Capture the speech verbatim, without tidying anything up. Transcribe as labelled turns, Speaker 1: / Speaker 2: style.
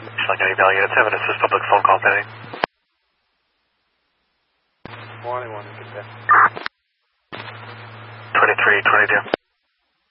Speaker 1: Like any value units have an assist public phone call pending.
Speaker 2: Morning, one, get that.
Speaker 1: twenty-three twenty-two.